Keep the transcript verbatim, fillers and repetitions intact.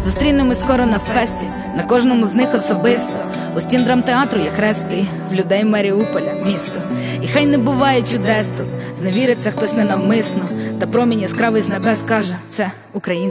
Зустрінемось скоро на фесті, на кожному з них особисто. У стін драмтеатру є хрест твій, в людей Маріуполя місто. І хай не буває чудес тут, зневіриться хтось ненавмисно, та промінь яскравий з небес каже: це українська